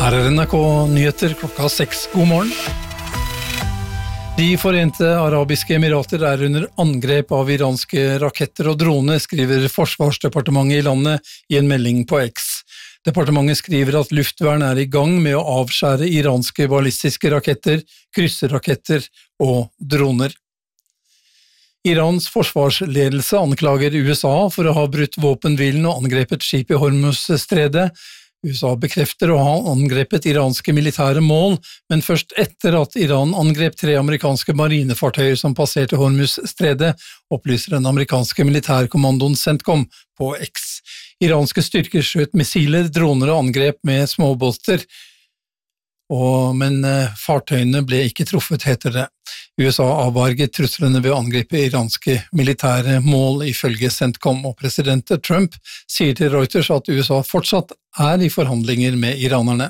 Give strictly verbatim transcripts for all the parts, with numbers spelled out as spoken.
Her er N R K Nyheter klokka seks. God morgen. De forente arabiske emirater er under angrep av iranske raketter og droner, skriver Forsvarsdepartementet i landet i en melding på X. Departementet skriver at luftvern er i gang med å avskjære iranske ballistiske raketter, krysserraketter og droner. Irans forsvarsledelse anklager U S A for å ha brutt våpenhvilen og angrepet skip i Hormuz-stredet. U S A bekrefter å ha angrepet iranske militære mål, men først etter at Iran angrep tre amerikanske marinefartøyer som passerte Hormuz-stredet, opplyser den amerikanske militærkommandoen CENTCOM på X. Iranske styrker skjøt missiler, droner og angrep med småbåter, og, men fartøyene ble ikke truffet, heter det. U S A avvarget truslene ved å angripe iranske militære mål, ifølge CENTCOM, og president Trump sier til Reuters at U S A fortsatt er i forhandlinger med iranerne.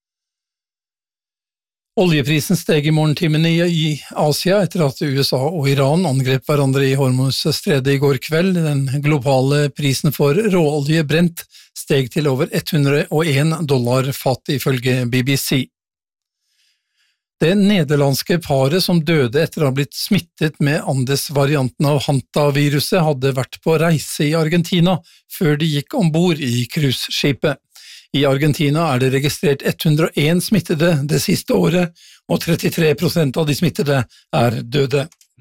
Oljeprisen steg i morgentimene i Asia etter at U S A og Iran angrep hverandre i Hormuz-stredet i går kveld. Den globale prisen for råolje Brent steg til over hundre og en dollar fat, ifølge B B C. Det nederlandske paret som døde etter å ha blitt smittet med Andes-varianten av Hanta-viruset hadde vært på reise i Argentina før de gikk ombord i cruiseskipet. I Argentina er det registrert hundre og en smittede det siste året, og trettitre prosent av de smittede er døde.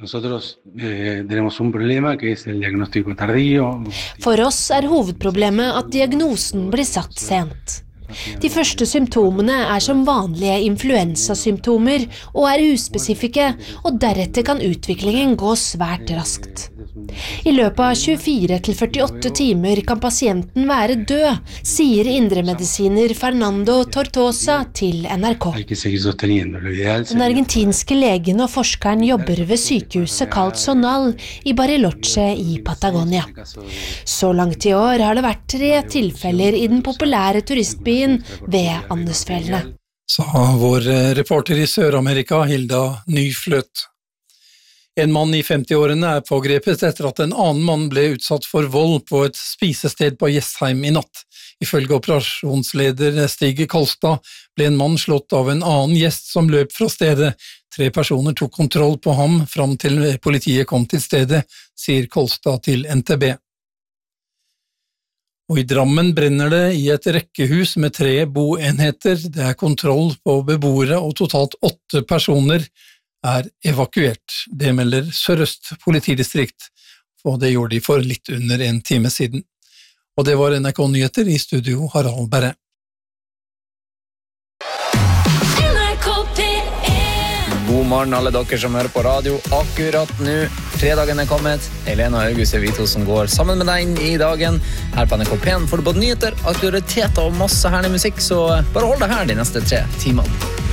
For oss er hovedproblemet at diagnosen blir satt sent. De første symptomene er som vanlige influensasymptomer og er uspesifikke, og deretter kan utviklingen gå svært raskt. I løpet av tjuefire til førtiåtte timer kan pasienten være død, sier indremedisiner Fernando Tortosa til N R K. Den argentinske legen og forskeren jobber ved sykehuset kalt Zonal i Bariloche i Patagonia. Så langt i år har det vært tre tilfeller i den populære turistbyen ved Andesfjellene. Sa vår reporter i Sør-Amerika, Hilda Nyfløt. En mann i femti-årene er pågrepet etter at en annen mann ble utsatt for vold på et spisested på Jessheim i natt. Ifølge operasjonsleder Stig Kolstad ble en mann slått av en annen gjest som løp fra stedet. Tre personer tok kontroll på ham fram til politiet kom til stedet, sier Kolstad til N T B. Og i Drammen brenner det i et rekkehus med tre boenheter. Det er kontroll på beboere, og totalt åtte personer er evakuert. Det melder Sør-Øst politidistrikt, og det gjorde de for litt under en time siden. Og det var N R K Nyheter, i studio Harald Berre. God morgen alle dere som hører på radio akkurat nå. Fredagen er kommet. Elena og August er vi to som går sammen med deg i dagen. Her på N R K P en får du både nyheter, aktualiteter og masse herlig musikk, så bare hold deg her de neste tre timene.